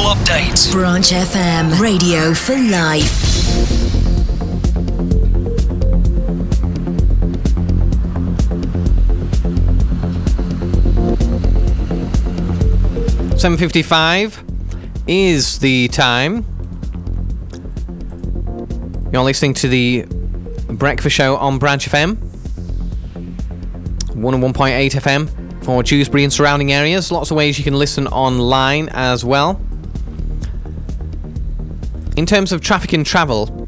update. Branch FM, radio for life. $7:55 is the time. You're listening to the Breakfast Show on Branch FM, 101.8 FM for Dewsbury and surrounding areas. Lots of ways you can listen online as well. In terms of traffic and travel,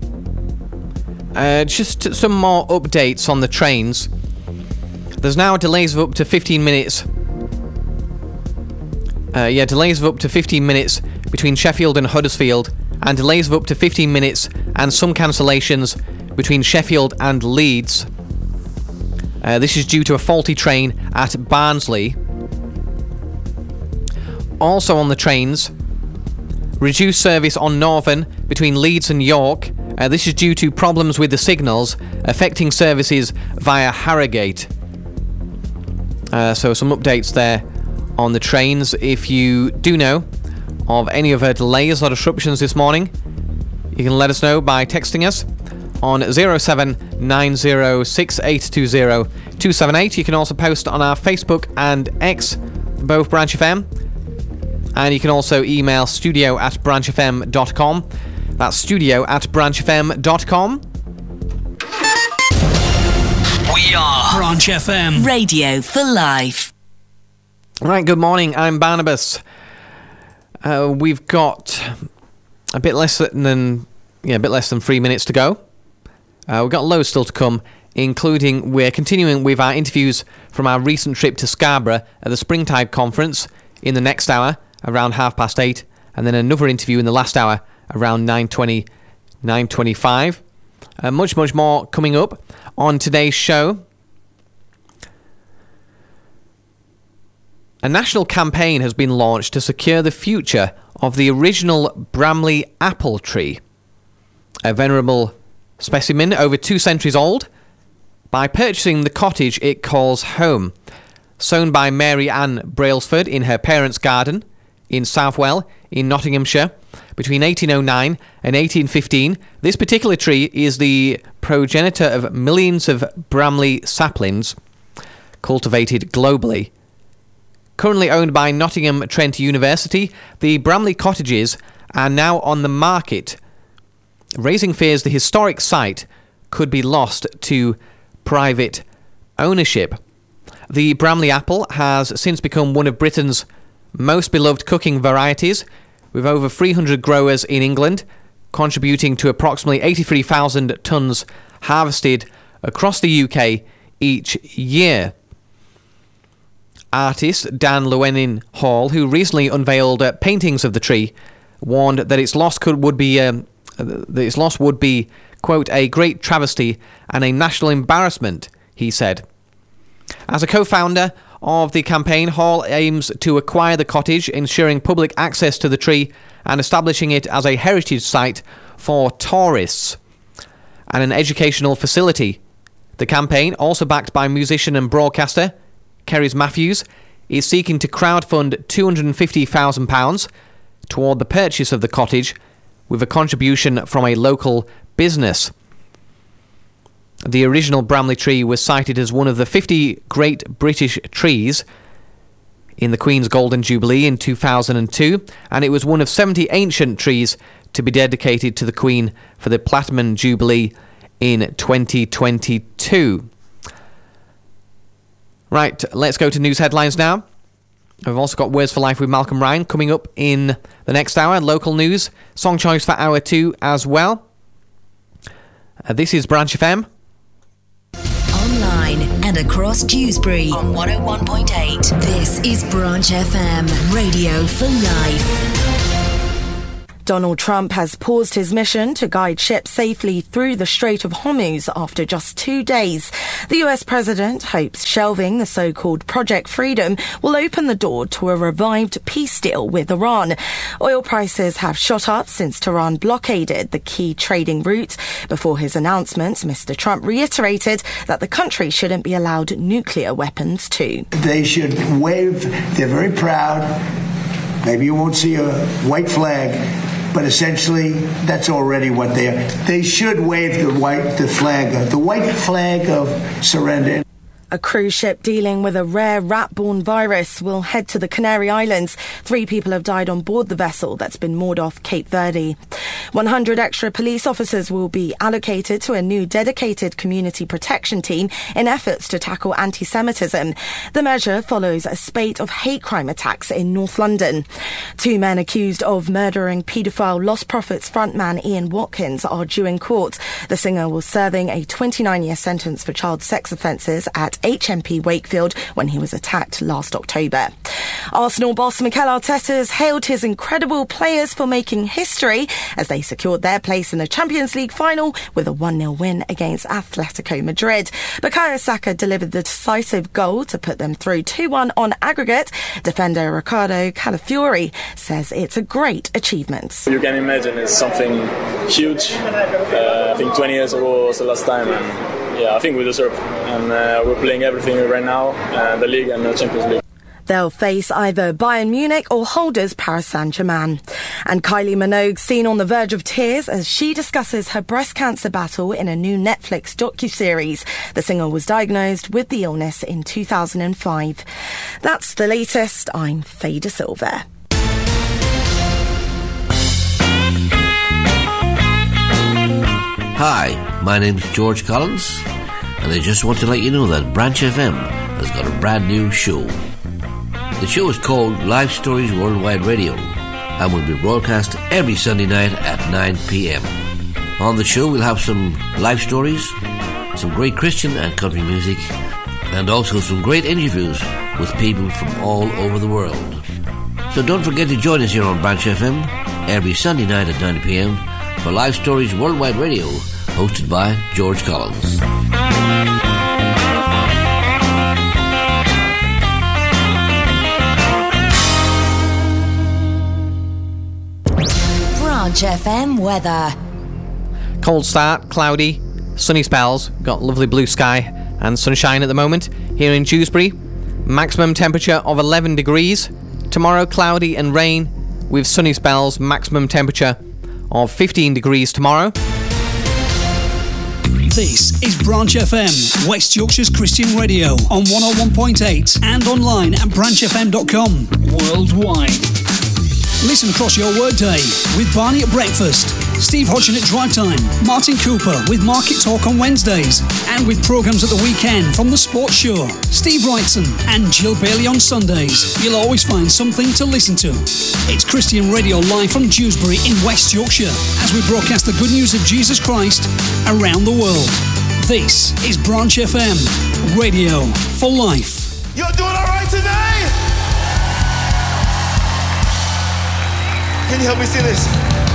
just some more updates on the trains. There's now delays of up to 15 minutes. Delays of up to 15 minutes between Sheffield and Huddersfield, and delays of up to 15 minutes and some cancellations between Sheffield and Leeds. This is due to a faulty train at Barnsley. Also on the trains, reduced service on Northern between Leeds and York. This is due to problems with the signals affecting services via Harrogate. So some updates there on the trains. If you do know of any of her delays or disruptions this morning, you can let us know by texting us on 07906820278. You can also post on our Facebook and X, both Branch FM, and you can also email studio@branchfm.com. That's studio@branchfm.com. We are Branch FM, Radio for life. Right, good morning, I'm Barnabas. We've got a bit less than 3 minutes to go. We've got loads still to come, including we're continuing with our interviews from our recent trip to Scarborough at the Springtide Conference in the next hour, around 8:30, and then another interview in the last hour, around 9:20, 9:25. Much more coming up on today's show. A national campaign has been launched to secure the future of the original Bramley apple tree, a venerable specimen over 2 centuries old, by purchasing the cottage it calls home. Sown by Mary Ann Brailsford in her parents' garden in Southwell in Nottinghamshire between 1809 and 1815, this particular tree is the progenitor of millions of Bramley saplings cultivated globally. Currently owned by Nottingham Trent University, the Bramley cottages are now on the market, raising fears the historic site could be lost to private ownership. The Bramley apple has since become one of Britain's most beloved cooking varieties, with over 300 growers in England contributing to approximately 83,000 tonnes harvested across the UK each year. Artist Dan Llewellyn Hall, who recently unveiled paintings of the tree, warned that its loss would be, quote, a great travesty and a national embarrassment, he said. As a co-founder of the campaign, Hall aims to acquire the cottage, ensuring public access to the tree and establishing it as a heritage site for tourists and an educational facility. The campaign, also backed by musician and broadcaster Cerys Matthews, is seeking to crowdfund £250,000 toward the purchase of the cottage, with a contribution from a local business. The original Bramley tree was cited as one of the 50 great British trees in the Queen's Golden Jubilee in 2002, and it was one of 70 ancient trees to be dedicated to the Queen for the Platinum Jubilee in 2022. Right, let's go to news headlines now. We've also got Words for Life with Malcolm Ryan coming up in the next hour. Local news, song choice for hour 2 as well. This is Branch FM. Online and across Dewsbury on 101.8. This is Branch FM, radio for life. Donald Trump has paused his mission to guide ships safely through the Strait of Hormuz after just 2 days. The US president hopes shelving the so-called Project Freedom will open the door to a revived peace deal with Iran. Oil prices have shot up since Tehran blockaded the key trading route. Before his announcement, Mr. Trump reiterated that the country shouldn't be allowed nuclear weapons too. They should wave. They're very proud. Maybe you won't see a white flag, but essentially that's already what they are. They should wave the white flag of surrender. A cruise ship dealing with a rare rat-borne virus will head to the Canary Islands. 3 people have died on board the vessel that's been moored off Cape Verde. 100 extra police officers will be allocated to a new dedicated community protection team in efforts to tackle anti-Semitism. The measure follows a spate of hate crime attacks in North London. 2 men accused of murdering paedophile Lost Prophets frontman Ian Watkins are due in court. The singer was serving a 29-year sentence for child sex offences at HMP Wakefield when he was attacked last October. Arsenal boss Mikel Arteta has hailed his incredible players for making history as they secured their place in the Champions League final with a 1-0 win against Atletico Madrid. Bukayo Saka delivered the decisive goal to put them through 2-1 on aggregate. Defender Ricardo Calafiori says it's a great achievement. You can imagine it's something huge. I think 20 years ago was the last time, and I think we deserve. And we're playing everything right now, the league and the Champions League. They'll face either Bayern Munich or holders Paris Saint-Germain. And Kylie Minogue seen on the verge of tears as she discusses her breast cancer battle in a new Netflix docuseries. The singer was diagnosed with the illness in 2005. That's the latest. I'm Faye De Silva. Hi, my name's George Collins, and I just want to let you know that Branch FM has got a brand new show. The show is called Live Stories Worldwide Radio and will be broadcast every Sunday night at 9 p.m. On the show we'll have some live stories, some great Christian and country music, and also some great interviews with people from all over the world. So don't forget to join us here on Branch FM every Sunday night at 9 p.m. for Live Stories Worldwide Radio, hosted by George Collins. Branch FM weather. Cold start, cloudy, sunny spells, got lovely blue sky and sunshine at the moment here in Dewsbury. Maximum temperature of 11 degrees. Tomorrow cloudy and rain with sunny spells, maximum temperature of 15 degrees tomorrow. This is Branch FM, West Yorkshire's Christian radio on 101.8 and online at branchfm.com. Worldwide. Listen across your workday with Barney at breakfast, Steve Hodgson at drive time, Martin Cooper with Market Talk on Wednesdays, and with programmes at the weekend from The Sports Show, Steve Wrightson and Jill Bailey on Sundays. You'll always find something to listen to. It's Christian Radio live from Dewsbury in West Yorkshire as we broadcast the good news of Jesus Christ around the world. This is Branch FM, radio for life. You're doing all right today? Can you help me see this?